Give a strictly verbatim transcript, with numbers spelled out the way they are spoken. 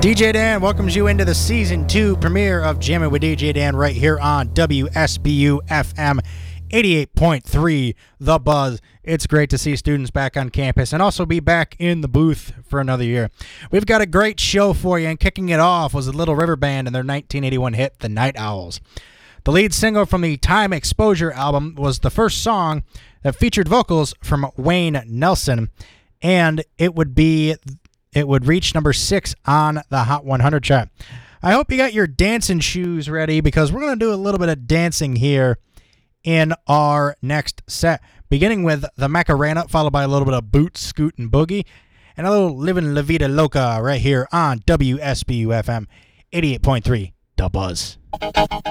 D J Dan welcomes you into the season two premiere of Jammin' with D J Dan right here on W S B U F M eighty-eight point three, The Buzz. It's great to see students back on campus and also be back in the booth for another year. We've got a great show for you, and kicking it off was the Little River Band and their nineteen eighty-one hit, The Night Owls. The lead single from the Time Exposure album was the first song that featured vocals from Wayne Nelson, and it would be it would reach number six on the Hot one hundred chart. I hope you got your dancing shoes ready, because we're going to do a little bit of dancing here in our next set, beginning with the Macarena, followed by a little bit of Boot, Scoot, and Boogie, and a little Livin' La Vida Loca right here on W S B U F M eighty-eight point three, The Buzz.